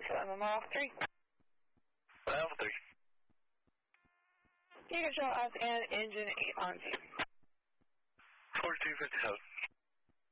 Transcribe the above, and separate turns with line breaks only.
MMR 3.
Alpha 3.
You can show us and engine 8 on scene.
4257.